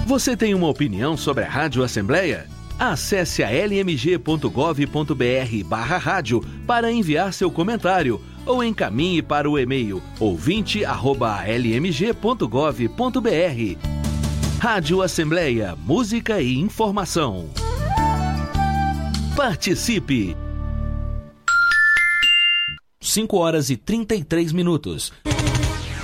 Você tem uma opinião sobre a Rádio Assembleia? Acesse a lmg.gov.br/rádio para enviar seu comentário ou encaminhe para o e-mail ouvinte@lmg.gov.br. Rádio Assembleia, música e informação. Participe! 5 horas e 33 minutos.